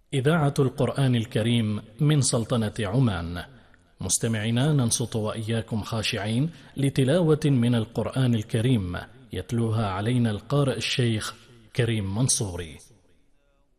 إذاعة القرآن الكريم من سلطنة عمان. مستمعينا، ننصت وإياكم خاشعين لتلاوة من القرآن الكريم يتلوها علينا القارئ الشيخ كريم منصوري.